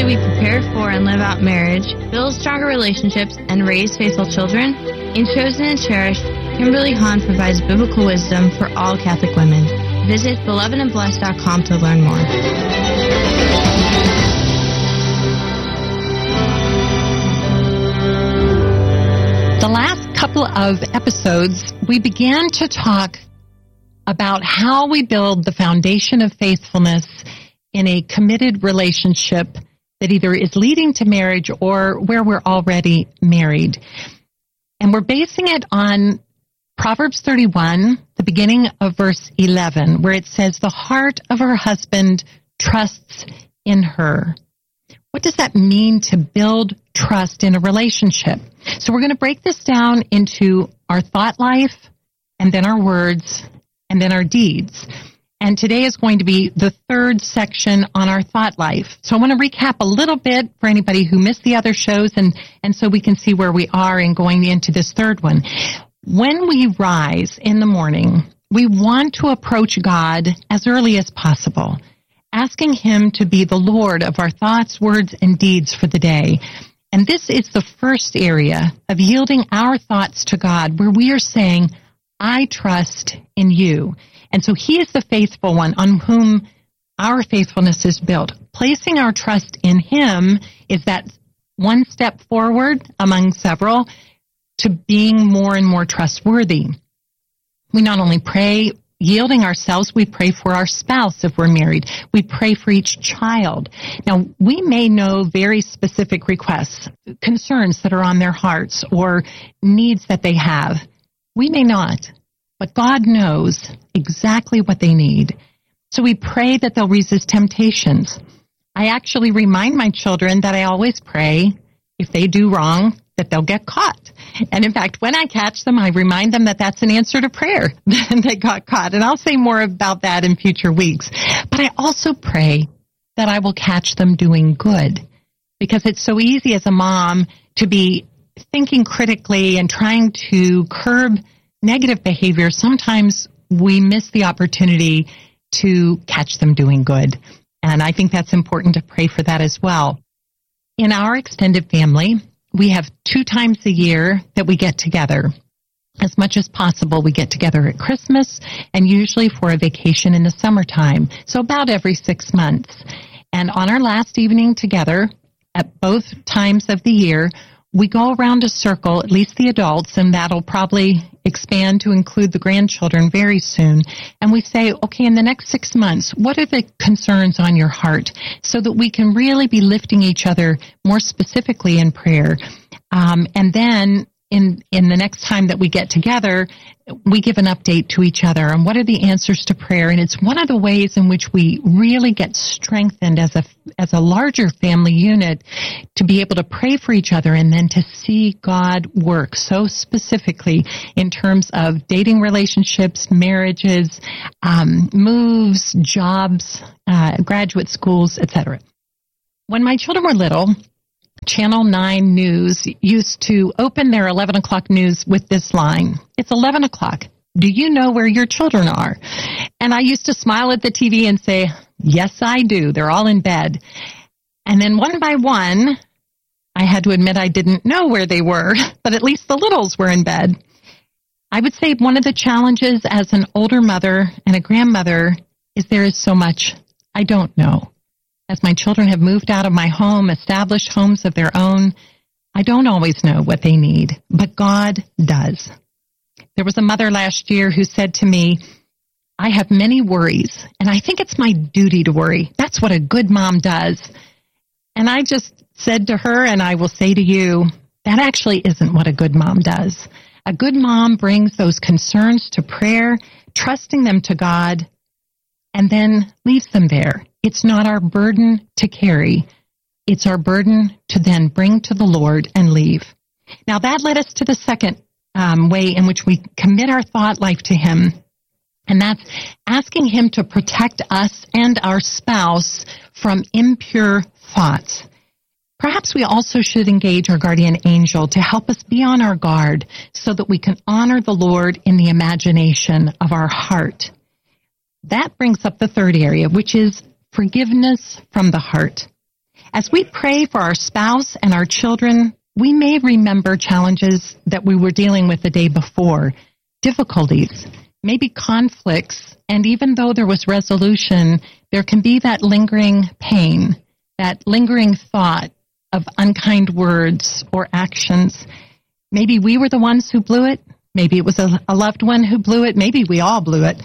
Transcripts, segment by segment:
we prepare for and live out marriage, build stronger relationships, and raise faithful children? In Chosen and Cherished, Kimberly Hahn provides biblical wisdom for all Catholic women. Visit belovedandblessed.com to learn more. The last couple of episodes, we began to talk about how we build the foundation of faithfulness in a committed relationship that either is leading to marriage or where we're already married. And we're basing it on Proverbs 31, the beginning of verse 11, where it says, "The heart of her husband trusts in her." What does that mean to build trust in a relationship? So we're going to break this down into our thought life, and then our words, and then our deeds. And today is going to be the third section on our thought life. So I want to recap a little bit for anybody who missed the other shows, and so we can see where we are in going into this third one. When we rise in the morning, we want to approach God as early as possible, asking Him to be the Lord of our thoughts, words, and deeds for the day. And this is the first area of yielding our thoughts to God, where we are saying, "I trust in you." And so He is the faithful one on whom our faithfulness is built. Placing our trust in Him is that one step forward among several to being more and more trustworthy. We not only pray, yielding ourselves, we pray for our spouse if we're married. We pray for each child. Now, we may know very specific requests, concerns that are on their hearts, or needs that they have. We may not, but God knows exactly what they need. So we pray that they'll resist temptations. I actually remind my children that I always pray, if they do wrong, that they'll get caught. And in fact, when I catch them, I remind them that that's an answer to prayer, that they got caught. And I'll say more about that in future weeks. But I also pray that I will catch them doing good, because it's so easy as a mom to be thinking critically and trying to curb negative behavior. Sometimes we miss the opportunity to catch them doing good. And I think that's important to pray for that as well. In our extended family, we have 2 times a year that we get together. As much as possible, we get together at Christmas and usually for a vacation in the summertime, so about every 6 months. And on our last evening together, at both times of the year, we go around a circle, at least the adults, and that'll probably expand to include the grandchildren very soon. And we say, okay, in the next 6 months, what are the concerns on your heart, so that we can really be lifting each other more specifically in prayer. And then in the next time that we get together, we give an update to each other on what are the answers to prayer. And it's one of the ways in which we really get strengthened as a larger family unit to be able to pray for each other and then to see God work so specifically in terms of dating relationships, marriages, moves, jobs, graduate schools, etc. When my children were little, Channel 9 News used to open their 11 o'clock news with this line: "It's 11 o'clock. Do you know where your children are?" And I used to smile at the TV and say, "Yes, I do. They're all in bed." And then one by one, I had to admit I didn't know where they were, but at least the littles were in bed. I would say one of the challenges as an older mother and a grandmother is there is so much I don't know. As my children have moved out of my home, established homes of their own, I don't always know what they need, but God does. There was a mother last year who said to me, "I have many worries, and I think it's my duty to worry. That's what a good mom does." And I just said to her, and I will say to you, that actually isn't what a good mom does. A good mom brings those concerns to prayer, trusting them to God, and then leaves them there. It's not our burden to carry. It's our burden to then bring to the Lord and leave. Now that led us to the second way in which we commit our thought life to Him. And that's asking Him to protect us and our spouse from impure thoughts. Perhaps we also should engage our guardian angel to help us be on our guard so that we can honor the Lord in the imagination of our heart. That brings up the third area, which is forgiveness from the heart. As we pray for our spouse and our children, we may remember challenges that we were dealing with the day before, difficulties, maybe conflicts, and even though there was resolution, there can be that lingering pain, that lingering thought of unkind words or actions. Maybe we were the ones who blew it. Maybe it was a loved one who blew it. Maybe we all blew it.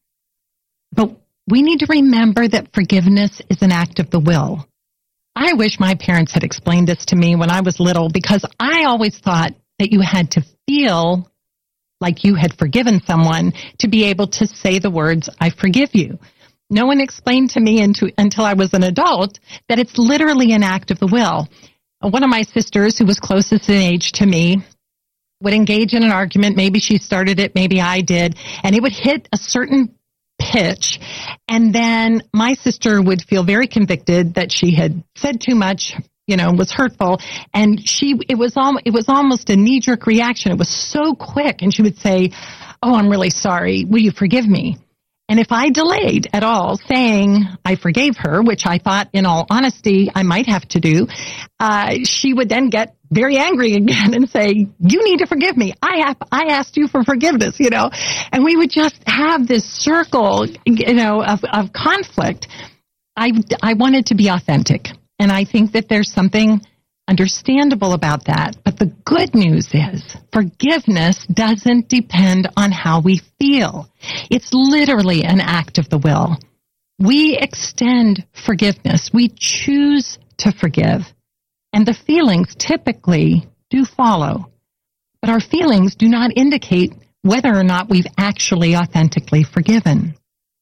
But we need to remember that forgiveness is an act of the will. I wish my parents had explained this to me when I was little, because I always thought that you had to feel like you had forgiven someone to be able to say the words, I forgive you. No one explained to me until I was an adult that it's literally an act of the will. One of my sisters, who was closest in age to me, would engage in an argument. Maybe she started it, maybe I did, and it would hit a certain pitch, and then my sister would feel very convicted that she had said too much, was hurtful, and it was almost a knee-jerk reaction. It was so quick, and she would say, "Oh, I'm really sorry. Will you forgive me?" And if I delayed at all saying I forgave her, which I thought, in all honesty, I might have to do, she would then get very angry again and say, "You need to forgive me. I asked you for forgiveness," And we would just have this circle, of conflict. I wanted to be authentic, and I think that there's something understandable about that. But the good news is forgiveness doesn't depend on how we feel. It's literally an act of the will. We extend forgiveness. We choose to forgive. And the feelings typically do follow. But our feelings do not indicate whether or not we've actually authentically forgiven.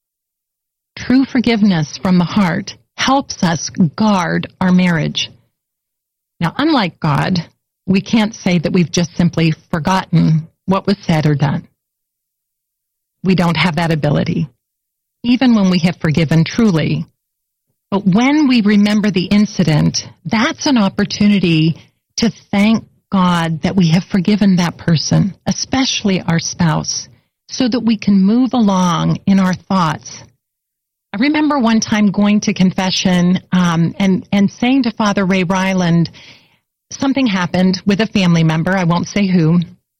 True forgiveness from the heart helps us guard our marriage. Now, unlike God, we can't say that we've just simply forgotten what was said or done. We don't have that ability, even when we have forgiven truly. But when we remember the incident, that's an opportunity to thank God that we have forgiven that person, especially our spouse, so that we can move along in our thoughts. I remember one time going to confession and saying to Father Ray Ryland, something happened with a family member, I won't say who,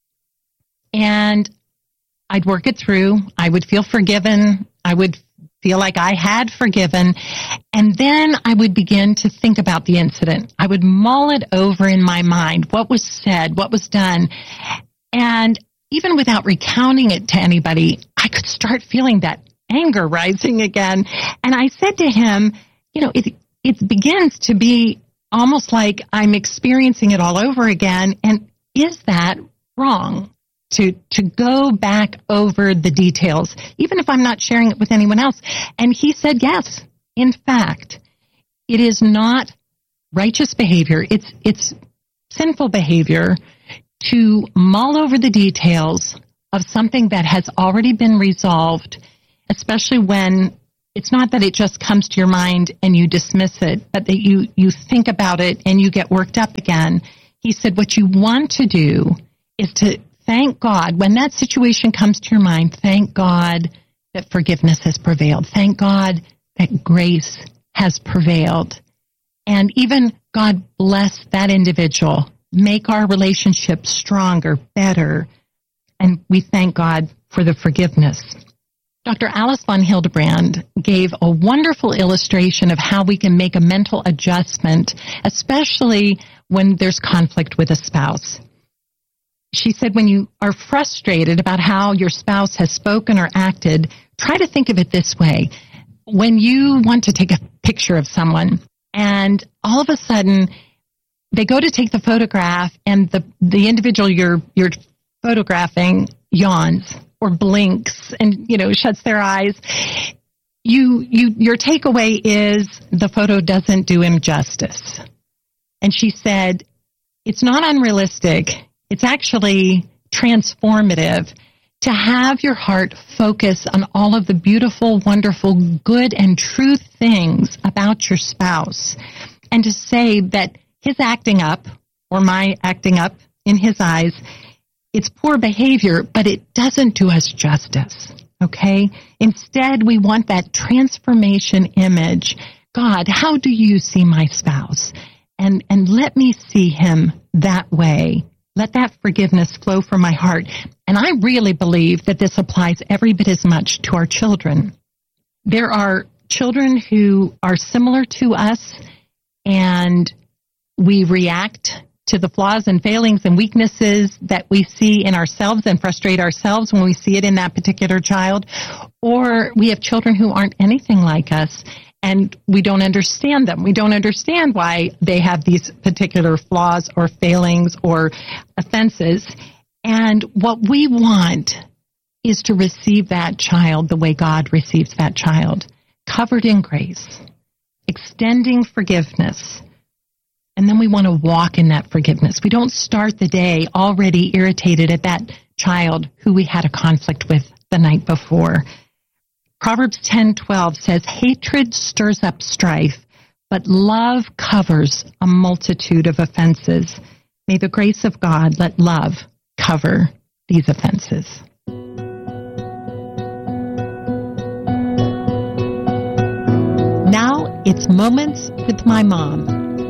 and I'd work it through. I would feel forgiven. I would feel like I had forgiven, and then I would begin to think about the incident. I would mull it over in my mind, what was said, what was done, and even without recounting it to anybody, I could start feeling that anger rising again. And I said to him, it begins to be almost like I'm experiencing it all over again. And is that wrong to go back over the details, even if I'm not sharing it with anyone else? And he said, yes, in fact, it is not righteous behavior. It's sinful behavior to mull over the details of something that has already been resolved, especially when it's not that it just comes to your mind and you dismiss it, but that you think about it and you get worked up again. He said, what you want to do is to thank God. When that situation comes to your mind, thank God that forgiveness has prevailed. Thank God that grace has prevailed. And even God bless that individual, make our relationship stronger, better. And we thank God for the forgiveness. Dr. Alice von Hildebrand gave a wonderful illustration of how we can make a mental adjustment, especially when there's conflict with a spouse. She said, when you are frustrated about how your spouse has spoken or acted, try to think of it this way. When you want to take a picture of someone and all of a sudden they go to take the photograph and the individual you're photographing yawns or blinks and, shuts their eyes, your takeaway is the photo doesn't do him justice. And she said, it's not unrealistic. It's actually transformative to have your heart focus on all of the beautiful, wonderful, good and true things about your spouse, and to say that his acting up or my acting up in his eyes, it's poor behavior, but it doesn't do us justice, okay? Instead, we want that transformation image God, how do you see my spouse? And let me see him that way. Let that forgiveness flow from my heart. And I really believe that this applies every bit as much to our children. There are children who are similar to us, and we react to the flaws and failings and weaknesses that we see in ourselves and frustrate ourselves when we see it in that particular child. Or we have children who aren't anything like us, and we don't understand them. We don't understand why they have these particular flaws or failings or offenses. And what we want is to receive that child the way God receives that child, covered in grace, extending forgiveness. And then we want to walk in that forgiveness. We don't start the day already irritated at that child who we had a conflict with the night before. Proverbs 10:12 says, hatred stirs up strife, but love covers a multitude of offenses. May the grace of God let love cover these offenses. Now it's Moments with my mom.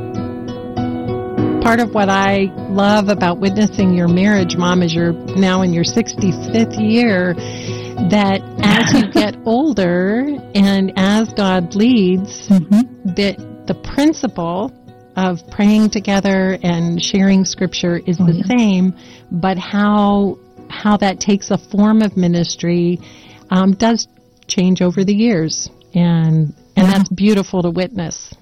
Part of what I love about witnessing your marriage, Mom, is you're now in your 65th year, that as you get older and as God leads, that the principle of praying together and sharing Scripture is the same, but how that takes a form of ministry does change over the years, and that's beautiful to witness.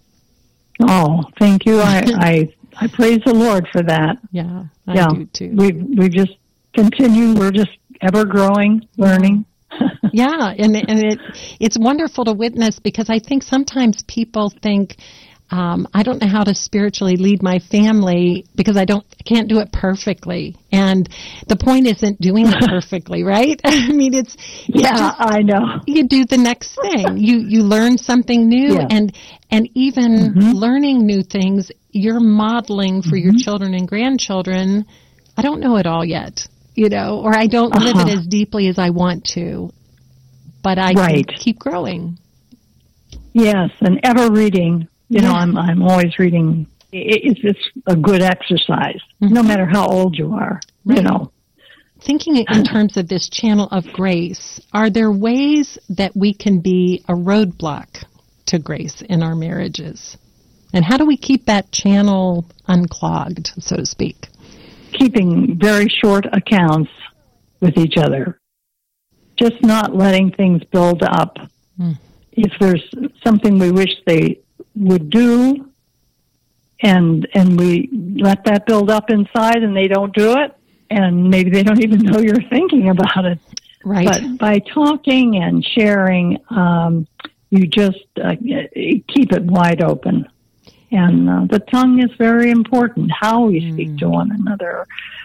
Oh, thank you. I praise the Lord for that. Yeah, I do too. We just continue. We're just ever growing, learning. Yeah, and it's wonderful to witness, because I think sometimes people think, I don't know how to spiritually lead my family because I can't do it perfectly. And the point isn't doing it perfectly, right? I mean, I know. You do the next thing. You learn something new, and even learning new things, you're modeling for your children and grandchildren. I don't know it all yet, or I don't live it as deeply as I want to, but I can keep growing. Yes, and ever reading. I'm always reading. It's just a good exercise, no matter how old you are, Thinking in terms of this channel of grace, are there ways that we can be a roadblock to grace in our marriages? And how do we keep that channel unclogged, so to speak? Keeping very short accounts with each other. Just not letting things build up. If there's something we wish they would do, and we let that build up inside and they don't do it, and maybe they don't even know you're thinking about it. Right. But by talking and sharing, you just keep it wide open. And the tongue is very important, how we speak to one another.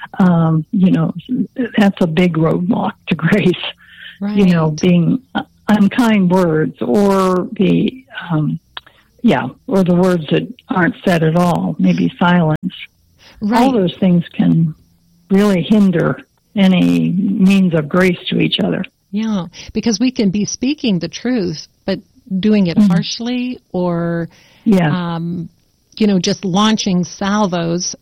That's a big roadblock to grace. Right. Being unkind words, or or the words that aren't said at all, maybe silence. Right. All those things can really hinder any means of grace to each other. Yeah, because we can be speaking the truth, but doing it harshly, or just launching salvos.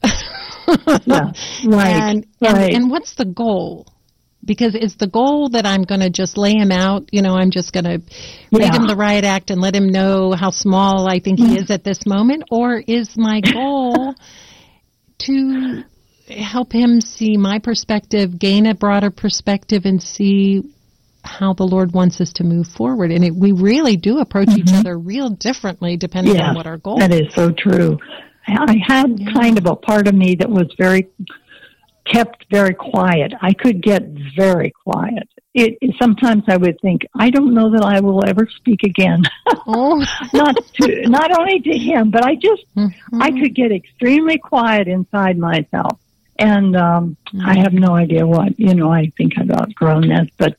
And what's the goal? Because is the goal that I'm going to just lay him out? I'm just going to read him the riot act and let him know how small I think he is at this moment? Or is my goal to help him see my perspective, gain a broader perspective, and see how the Lord wants us to move forward? And we really do approach each other real differently depending on what our goal is. That is so true. I had kind of a part of me that was kept very quiet. I could get very quiet. Sometimes I would think, I don't know that I will ever speak again. Not only to him, but I could get extremely quiet inside myself. And I have no idea what, I think I've outgrown that, but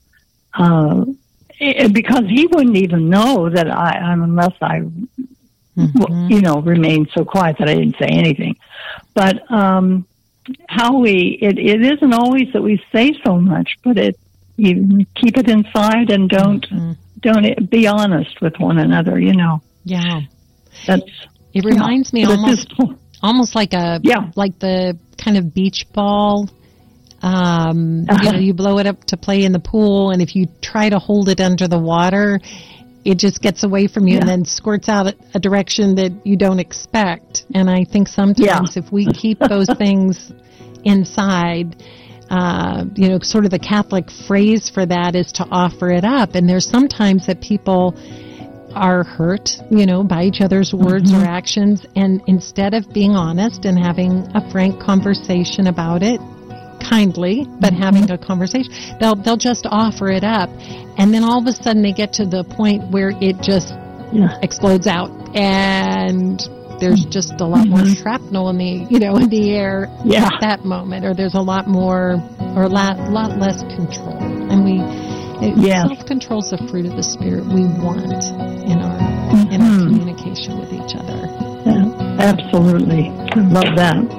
because he wouldn't even know that unless I remained so quiet that I didn't say anything. But it isn't always that we say so much, but you keep it inside and don't don't be honest with one another, you know. Yeah. It reminds me almost like like the kind of beach ball. You blow it up to play in the pool, and if you try to hold it under the water, it just gets away from you and then squirts out a direction that you don't expect. And I think sometimes if we keep those things inside, sort of the Catholic phrase for that is to offer it up. And there's sometimes that people are hurt, by each other's words or actions. And instead of being honest and having a frank conversation about it, kindly, but having a conversation, they'll just offer it up. And then all of a sudden they get to the point where it just explodes out. And there's just a lot more shrapnel in the air at that moment, or there's a lot more, or a lot less control. And self-control is the fruit of the Spirit we want in our communication with each other. Yeah, absolutely. I love that.